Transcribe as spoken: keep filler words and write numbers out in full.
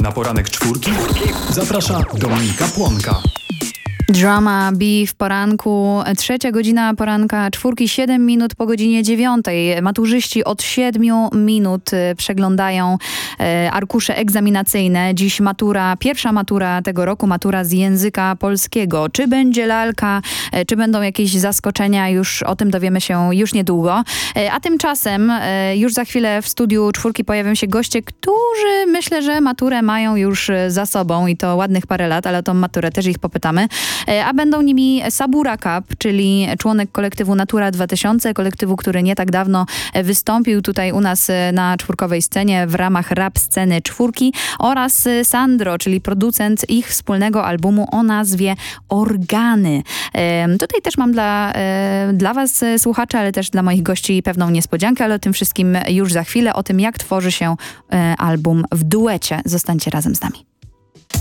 Na poranek czwórki zaprasza Dominika Płonka. Drama B w poranku, trzecia godzina poranka czwórki, siedem minut po godzinie dziewiątej. Maturzyści od siedmiu minut przeglądają e, arkusze egzaminacyjne. Dziś matura, pierwsza matura tego roku, matura z języka polskiego. Czy będzie lalka, e, czy będą jakieś zaskoczenia, już o tym dowiemy się już niedługo. E, a tymczasem e, już za chwilę w studiu czwórki pojawią się goście, którzy myślę, że maturę mają już za sobą i to ładnych parę lat, ale o tą maturę też ich popytamy. A będą nimi Sabura Cup, czyli członek kolektywu Natura dwa tysiące, kolektywu, który nie tak dawno wystąpił tutaj u nas na czwórkowej scenie w ramach rap sceny czwórki, oraz Sandro, czyli producent ich wspólnego albumu o nazwie Organy. E, tutaj też mam dla, e, dla was słuchacze, ale też dla moich gości pewną niespodziankę, ale o tym wszystkim już za chwilę, o tym jak tworzy się e, album w duecie. Zostańcie razem z nami.